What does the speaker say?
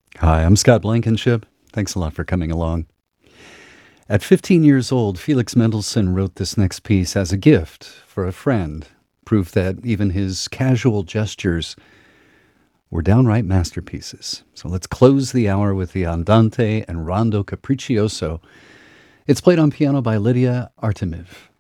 Hi, I'm Scott Blankenship. Thanks a lot for coming along. At 15 years old, Felix Mendelssohn wrote this next piece as a gift for a friend, proof that even his casual gestures were downright masterpieces. So let's close the hour with the Andante and Rondo Capriccioso. It's played on piano by Lydia Artemiev.